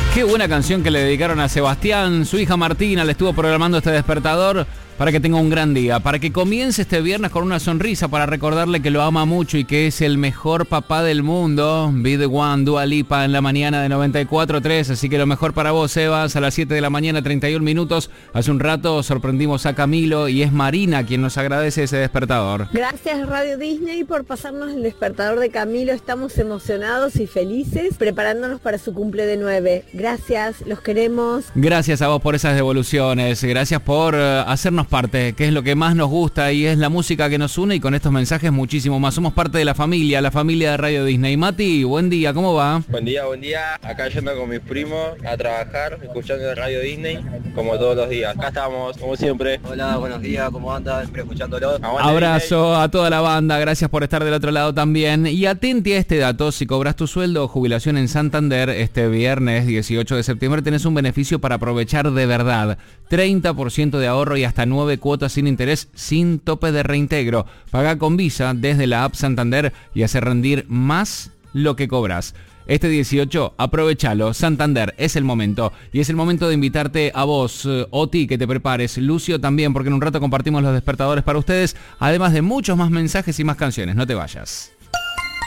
Qué buena canción que le dedicaron a Sebastián. Su hija Martina le estuvo programando este despertador para que tenga un gran día, para que comience este viernes con una sonrisa, para recordarle que lo ama mucho y que es el mejor papá del mundo. Be the One, Dua Lipa en la mañana de 94.3, así que lo mejor para vos, Sebas, a las 7 de la mañana, 31 minutos. Hace un rato sorprendimos a Camilo y es Marina quien nos agradece ese despertador. Gracias Radio Disney por pasarnos el despertador de Camilo, estamos emocionados y felices, preparándonos para su cumple de 9. Gracias, los queremos. Gracias a vos por esas devoluciones, gracias por hacernos parte, que es lo que más nos gusta y es la música que nos une, y con estos mensajes muchísimo más. Somos parte de la familia de Radio Disney. Mati, buen día, ¿cómo va? Buen día. Acá yendo con mis primos a trabajar, escuchando Radio Disney, como todos los días. Acá estamos, como siempre. Hola, buenos días, ¿cómo andan? Siempre escuchándolo. Abrazo a toda la banda, gracias por estar del otro lado también. Y atente a este dato, si cobras tu sueldo o jubilación en Santander, este viernes 18 de septiembre tenés un beneficio para aprovechar de verdad. 30% de ahorro y hasta 9 cuotas sin interés, sin tope de reintegro. Paga con Visa desde la app Santander y hace rendir más lo que cobras. Este 18, aprovechalo. Santander, es el momento. Y es el momento de invitarte a vos, Oti, que te prepares. Lucio también, porque en un rato compartimos los despertadores para ustedes, además de muchos más mensajes y más canciones. No te vayas.